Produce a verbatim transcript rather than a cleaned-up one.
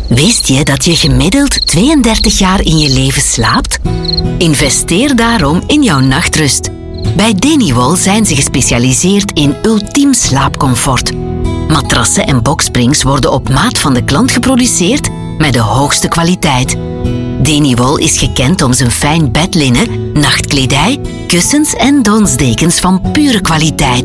Wist je dat je gemiddeld tweeëndertig jaar in je leven slaapt? Investeer daarom in jouw nachtrust. Bij Deniwol zijn ze gespecialiseerd in ultiem slaapcomfort. Matrassen en boxsprings worden op maat van de klant geproduceerd met de hoogste kwaliteit. Deniwol is gekend om zijn fijn bedlinnen, nachtkledij, kussens en donsdekens van pure kwaliteit.